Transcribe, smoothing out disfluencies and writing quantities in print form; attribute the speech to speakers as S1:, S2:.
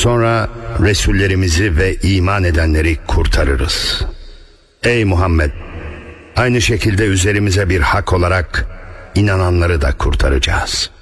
S1: Sonra Resullerimizi ve iman edenleri kurtarırız. Ey Muhammed! Aynı şekilde üzerimize bir hak olarak inananları da kurtaracağız.